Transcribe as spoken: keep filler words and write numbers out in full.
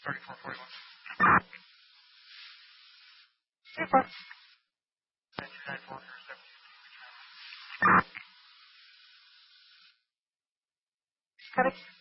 thirty-four forty-one. Super. two nine four zero seven. Correct.